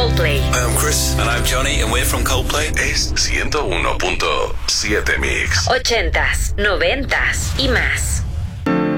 Coldplay. Hi, I'm Chris. And I'm Johnny, and we're from Coldplay. Es 101.7 Mix. 80s, 90s y más.